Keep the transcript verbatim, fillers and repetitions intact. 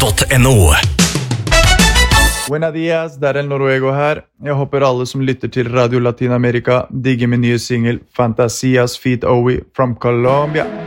punktum no. Buenos días, det er El Noruego her. Jeg håper alle som lytter til Radio Latinamerika digger min nye single Fantasias feat. Owie from Colombia.